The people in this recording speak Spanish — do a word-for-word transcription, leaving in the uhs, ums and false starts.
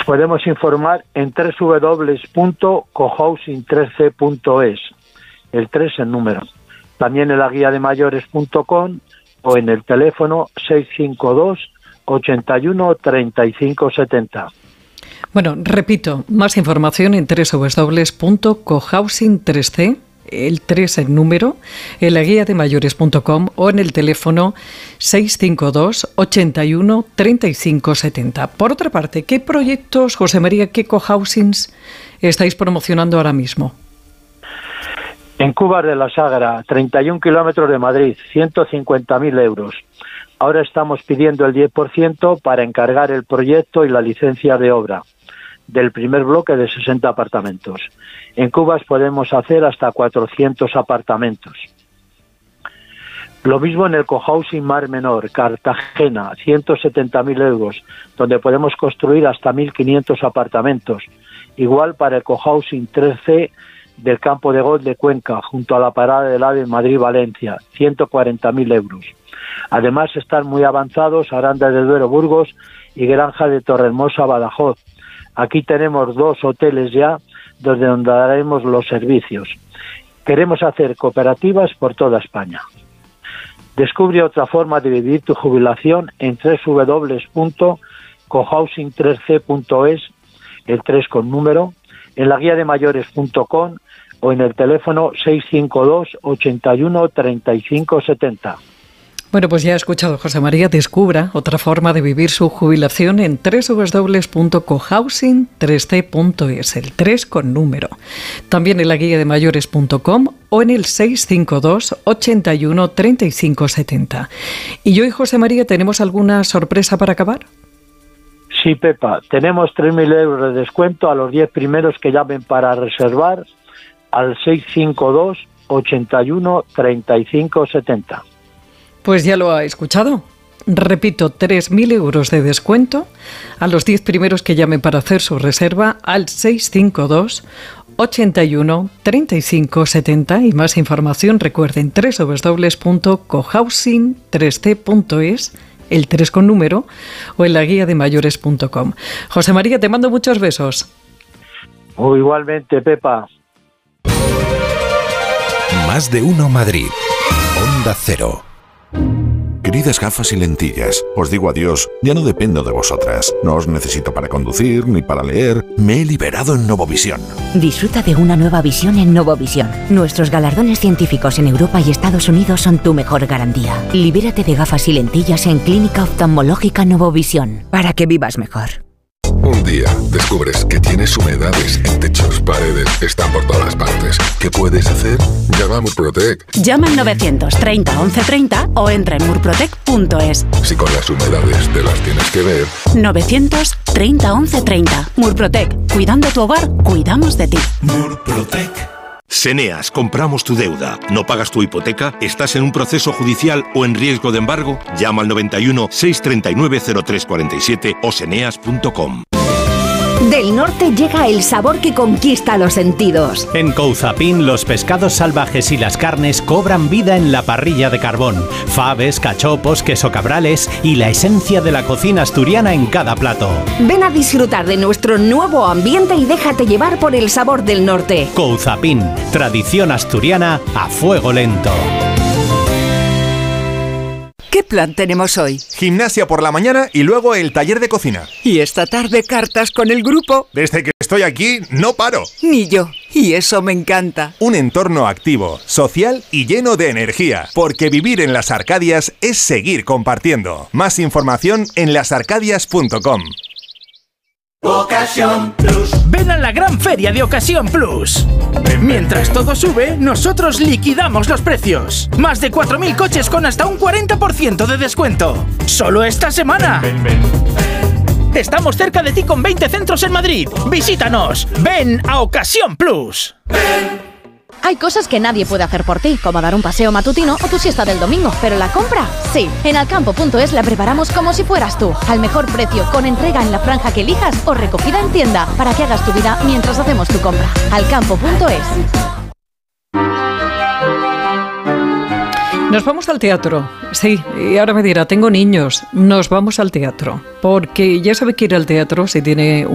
podemos informar en doble u doble u doble u punto cohousing tres c punto es, el tres en número. También en la guía de mayores punto com o en el teléfono seis cinco dos, ochenta y uno, treinta y cinco setenta. Bueno, repito, más información en doble u doble u doble u punto cohousing tres c, el tres en número, en la guía de mayores punto com o en el teléfono seis cinco dos, ochenta y uno, treinta y cinco setenta. Por otra parte, ¿qué proyectos, José María, qué cohousings estáis promocionando ahora mismo? En Cubas de la Sagra, treinta y un kilómetros de Madrid, ciento cincuenta mil euros. Ahora estamos pidiendo el diez por ciento para encargar el proyecto y la licencia de obra del primer bloque de sesenta apartamentos. En Cubas podemos hacer hasta cuatrocientos apartamentos. Lo mismo en el cohousing Mar Menor, Cartagena, ciento setenta mil euros, donde podemos construir hasta mil quinientos apartamentos. Igual para el cohousing tres C del Campo de Golf de Cuenca, junto a la parada del AVE Madrid-Valencia, ciento cuarenta mil euros. Además están muy avanzados Aranda de Duero, Burgos y Granja de Torrehermosa, Badajoz. Aquí tenemos dos hoteles ya, desde donde daremos los servicios. Queremos hacer cooperativas por toda España. Descubre otra forma de vivir tu jubilación en doble u doble u doble u punto cohousing tres c punto es, el tres con número, en la guía de mayores punto com o en el teléfono seis cinco dos, ochenta y uno, treinta y cinco setenta. Bueno, pues ya ha escuchado José María, descubra otra forma de vivir su jubilación en doble u doble u doble u punto cohousing tres c punto es, el tres con número. También en la guía de mayores punto com o en el seis cinco dos, ochenta y uno, treinta y cinco setenta. ¿Y hoy, José María, tenemos alguna sorpresa para acabar? Sí, Pepa, tenemos tres mil euros de descuento a los diez primeros que llamen para reservar al seis cinco dos, ochenta y uno, treinta y cinco setenta. Pues ya lo ha escuchado. Repito, tres mil euros de descuento a los diez primeros que llamen para hacer su reserva al seis cinco dos, ochenta y uno, treinta y cinco setenta. Y más información, recuerden, doble u doble u doble u punto cohousing tres c punto es, el tres con número, o en la guía de mayores punto com. José María, te mando muchos besos. Oh, igualmente, Pepa. Más de uno Madrid. Onda Cero. Queridas gafas y lentillas, os digo adiós, ya no dependo de vosotras. No os necesito para conducir ni para leer. Me he liberado en Novovisión. Disfruta de una nueva visión en Novovisión. Nuestros galardones científicos en Europa y Estados Unidos son tu mejor garantía. Libérate de gafas y lentillas en Clínica Oftalmológica Novovisión, para que vivas mejor. Un día descubres que tienes humedades en techos, paredes, están por todas partes. ¿Qué puedes hacer? Llama a Murprotec. Llama al novecientos treinta, once treinta o entra en murprotec punto es. Si con las humedades te las tienes que ver. novecientos treinta, once treinta. Murprotec. Cuidando tu hogar, cuidamos de ti. Murprotec. Seneas, compramos tu deuda. ¿No pagas tu hipoteca? ¿Estás en un proceso judicial o en riesgo de embargo? Llama al noventa y uno, seiscientos treinta y nueve, cero tres cuarenta y siete o seneas punto com. Del norte llega el sabor que conquista los sentidos. En Couzapin, los pescados salvajes y las carnes cobran vida en la parrilla de carbón. Faves, cachopos, queso cabrales y la esencia de la cocina asturiana en cada plato. Ven a disfrutar de nuestro nuevo ambiente y déjate llevar por el sabor del norte. Couzapin, tradición asturiana a fuego lento. ¿Qué plan tenemos hoy? Gimnasia por la mañana y luego el taller de cocina. ¿Y esta tarde cartas con el grupo? Desde que estoy aquí, no paro. Ni yo. Y eso me encanta. Un entorno activo, social y lleno de energía. Porque vivir en Las Arcadias es seguir compartiendo. Más información en las arcadias punto com. Ocasión Plus. Ven a la gran feria de Ocasión Plus. Mientras todo sube, nosotros liquidamos los precios. Más de cuatro mil coches con hasta un cuarenta por ciento de descuento. Solo esta semana. Ven, ven, ven. Estamos cerca de ti con veinte centros en Madrid. Visítanos. Ven a Ocasión Plus. Ven. Hay cosas que nadie puede hacer por ti, como dar un paseo matutino o tu siesta del domingo, pero la compra, sí. En alcampo punto es la preparamos como si fueras tú, al mejor precio, con entrega en la franja que elijas o recogida en tienda, para que hagas tu vida mientras hacemos tu compra. alcampo punto es. Nos vamos al teatro. Sí, y ahora me dirá, tengo niños. Nos vamos al teatro, porque ya sabe que ir al teatro, si tiene